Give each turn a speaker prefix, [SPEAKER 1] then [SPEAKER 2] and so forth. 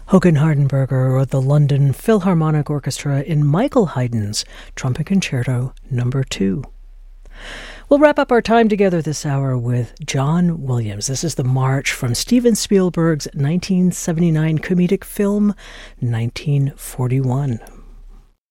[SPEAKER 1] Håkan Hardenberger or the London Philharmonic Orchestra in Michael Haydn's Trumpet Concerto No. 2. We'll wrap up our time together this hour with John Williams. This is the march from Steven Spielberg's 1979 comedic film, 1941.